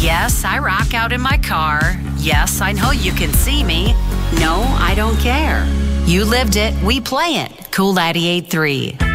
Yes, I rock out in my car. Yes, I know you can see me. No, I don't care. You lived it, we play it. Cool 98.3.